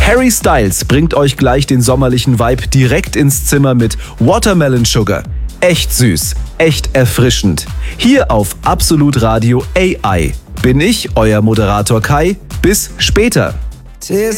Harry Styles bringt euch gleich den sommerlichen Vibe direkt ins Zimmer mit Watermelon Sugar. Echt süß, echt erfrischend. Hier auf Absolut Radio AI. Bin ich, euer Moderator Kai. Bis später.